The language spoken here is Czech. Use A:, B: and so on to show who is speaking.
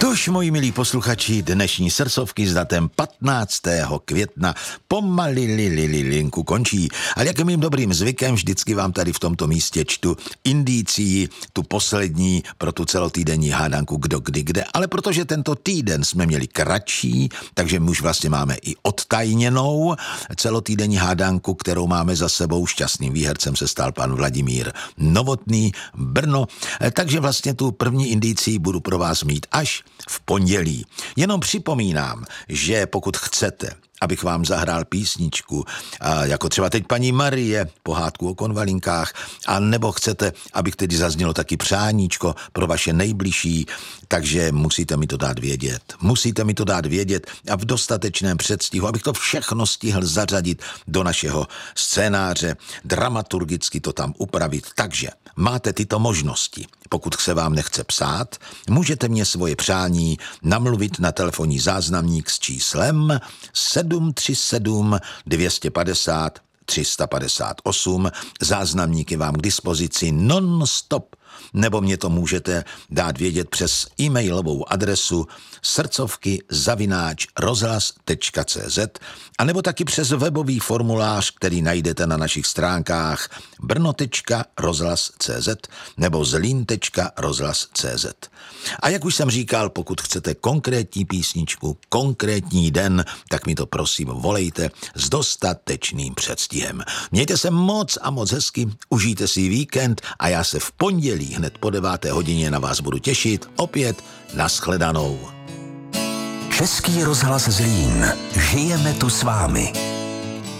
A: Tož, moji milí posluchači, dnešní srdcovky s datem 15. května pomalilinku končí. Ale jak je mým dobrým zvykem, vždycky vám tady v tomto místě čtu indicii, tu poslední pro tu celotýdenní hádanku kdo kdy kde. Ale protože tento týden jsme měli kratší, takže my už vlastně máme i odtajněnou celotýdenní hádanku, kterou máme za sebou. Šťastným výhercem se stal pan Vladimír Novotný, Brno. Takže vlastně tu první indicii budu pro vás mít až v pondělí. Jenom připomínám, že pokud chcete, abych vám zahrál písničku, jako třeba teď paní Marie, pohádku o konvalinkách, a nebo chcete, abych tedy zaznělo taky přáníčko pro vaše nejbližší, takže musíte mi to dát vědět. Musíte mi to dát vědět a v dostatečném předstihu, abych to všechno stihl zařadit do našeho scénáře, dramaturgicky to tam upravit. Takže máte tyto možnosti. Pokud se vám nechce psát, můžete mě svoje přání namluvit na telefonní záznamník s číslem 737 250 358. Záznamník je vám k dispozici non-stop, nebo mě to můžete dát vědět přes e-mailovou adresu srdcovky@rozhlas.cz a nebo taky přes webový formulář, který najdete na našich stránkách brno.rozhlas.cz nebo zlín.rozhlas.cz. A jak už jsem říkal, pokud chcete konkrétní písničku, konkrétní den, tak mi to prosím volejte s dostatečným předstihem. Mějte se moc a moc hezky, užijte si víkend a já se v pondělí hned po 9. hodině na vás budu těšit. Opět nashledanou.
B: Český rozhlas Zlín. Žijeme tu s vámi.